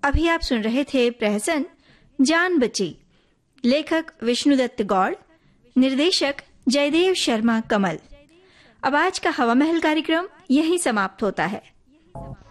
अभी आप सुन रहे थे प्रहसन जान बची। लेखक विष्णुदत्त गौड़, निर्देशक जयदेव शर्मा कमल। अब आज का हवा महल कार्यक्रम यहीं समाप्त होता है।